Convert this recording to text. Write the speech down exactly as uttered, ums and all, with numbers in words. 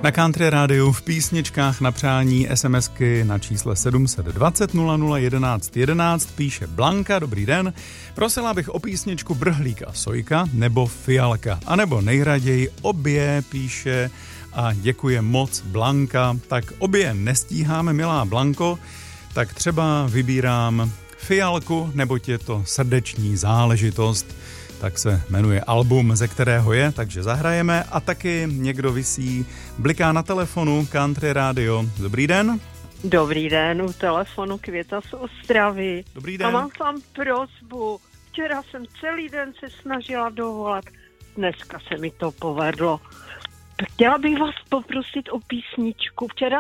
Na Country Rádiu v písničkách na přání SMSky na čísle sedm set dvacet nula nula jedenáct jedenáct píše Blanka, dobrý den. Prosila bych o písničku Brhlík a Sojka nebo Fialka, anebo nejraději obě, píše a děkuje moc Blanka. Tak obě nestíháme, milá Blanko, tak třeba vybírám Fialku, neboť je to srdeční záležitost. Tak se jmenuje album, ze kterého je, takže zahrajeme. A taky někdo visí, bliká na telefonu, Country Radio. Dobrý den. Dobrý den, u telefonu Květa z Ostravy. Dobrý den. A mám tam prosbu. Včera jsem celý den se snažila dovolat. Dneska se mi to povedlo. Chtěla bych vás poprosit o písničku. Včera